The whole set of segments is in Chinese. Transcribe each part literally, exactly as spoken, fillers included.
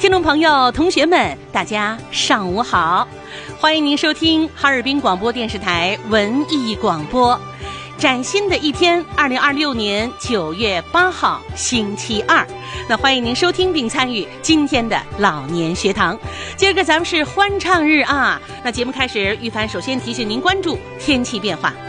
听众朋友、同学们，大家上午好！欢迎您收听哈尔滨广播电视台文艺广播。崭新的一天，二零二六年九月八号，星期二。那欢迎您收听并参与今天的老年学堂。今儿个咱们是欢唱日啊！那节目开始，玉凡首先提醒您关注天气变化。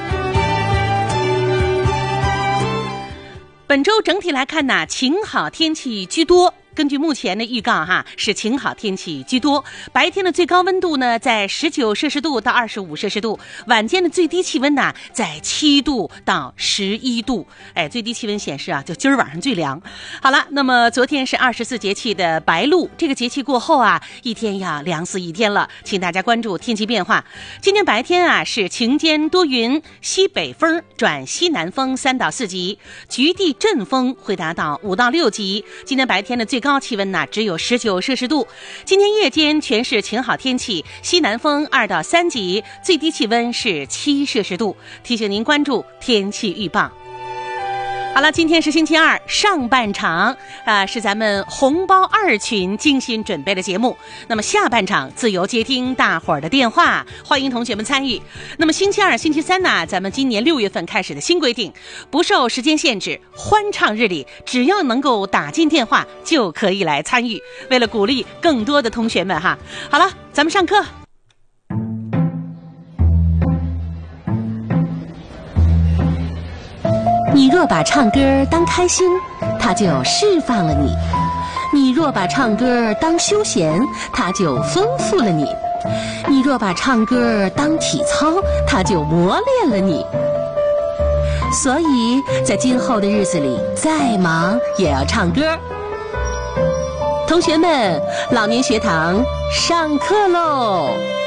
本周整体来看呢，晴好天气居多。根据目前的预告哈，是晴好天气居多。白天的最高温度呢，在十九摄氏度到二十五摄氏度，晚间的最低气温呢，在七度到十一度。哎，最低气温显示啊，就今儿晚上最凉。好了，那么昨天是二十四节气的白露，这个节气过后啊，一天呀凉死一天了，请大家关注天气变化。今天白天啊是晴间多云，西北风转西南风三到四级，局地阵风会达到五到六级。今天白天的最高气温呢只有十九摄氏度。今天夜间全是晴好天气，西南风二到三级，最低气温是七摄氏度。提醒您关注天气预报。好了，今天是星期二，上半场啊是咱们红包二群精心准备的节目。那么下半场自由接听大伙儿的电话，欢迎同学们参与。那么星期二、星期三呢，咱们今年六月份开始的新规定，不受时间限制，欢唱日里只要能够打进电话就可以来参与。为了鼓励更多的同学们哈，好了，咱们上课。你若把唱歌当开心，它就释放了你；你若把唱歌当休闲，它就丰富了你；你若把唱歌当体操，它就磨练了你。所以在今后的日子里，再忙也要唱歌。同学们，老年学堂上课喽！